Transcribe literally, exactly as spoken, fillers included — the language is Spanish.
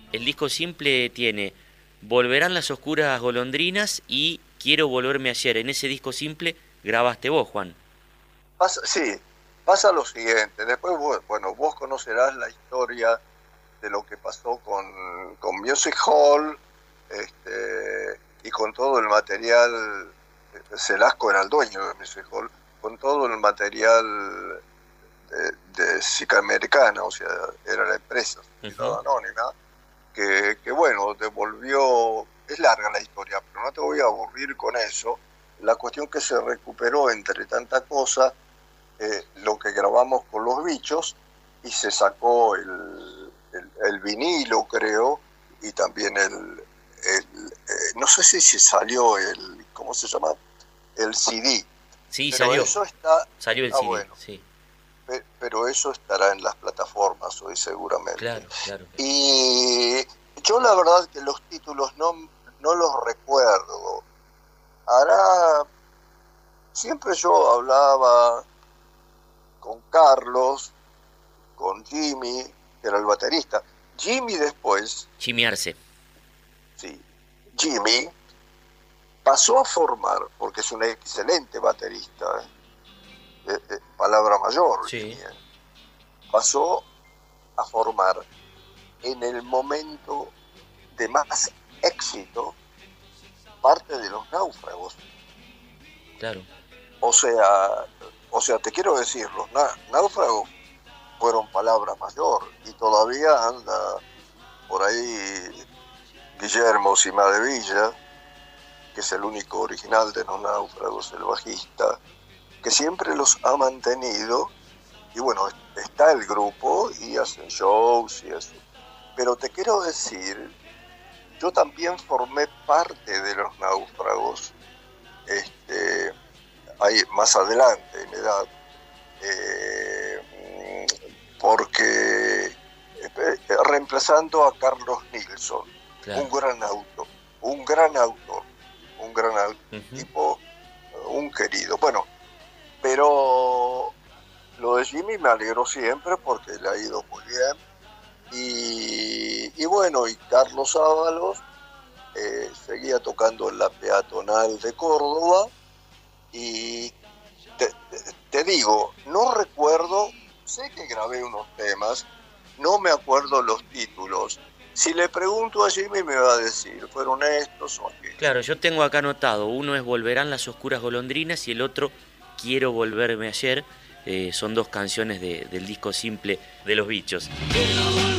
el disco simple tiene Volverán las oscuras golondrinas y Quiero volverme ayer. En ese disco simple grabaste vos, Juan. Pasa, sí, pasa lo siguiente. Después, vos, bueno, vos conocerás la historia de lo que pasó con, con Music Hall este, y con todo el material. Celasco era el dueño de Music Hall, con todo el material de, de Sica Americana, o sea, era la empresa uh-huh. anónima, que, que bueno, devolvió, es larga la historia, pero no te voy a aburrir con eso. La cuestión que se recuperó entre tanta cosa, eh, lo que grabamos con los bichos, y se sacó el, el, el vinilo, creo, y también el, el eh, no sé si se salió el, ¿cómo se llama? El C D. Sí, pero salió. Eso está, salió el ah, C D, bueno, sí. Pe, pero eso estará en las plataformas hoy seguramente. Claro, claro. Y yo la verdad que los títulos no, no los recuerdo. Hará... Siempre yo hablaba con Carlos, con Jimmy, que era el baterista. Jimmy después... Jimmy Arce. Sí. Jimmy pasó a formar, porque es un excelente baterista, eh, eh, palabra mayor, sí. Jimmy, eh, pasó a formar en el momento de más éxito parte de Los Náufragos. Claro. O sea, o sea, te quiero decir, los Náufragos fueron palabra mayor y todavía anda por ahí Guillermo Cimadevilla, que es el único original de Los Náufragos, el bajista, que siempre los ha mantenido. Y bueno, está el grupo y hacen shows y eso. Pero te quiero decir, yo también formé parte de Los Náufragos, este, ahí más adelante en edad, eh, porque eh, reemplazando a Carlos Nilsson, claro. un gran autor, un gran autor, un gran autor, uh-huh. tipo, un querido. Bueno, pero lo de Jimmy me alegró siempre porque le ha ido muy bien. Y, y bueno, y Carlos Ábalos eh, seguía tocando en la peatonal de Córdoba. Y te, te, te digo, no recuerdo, sé que grabé unos temas, no me acuerdo los títulos. Si le pregunto a Jimmy me va a decir, ¿fueron estos o aquellos? Claro, yo tengo acá anotado, uno es Volverán las oscuras golondrinas y el otro Quiero volverme ayer. Eh, son dos canciones de, del disco simple de Los Bichos.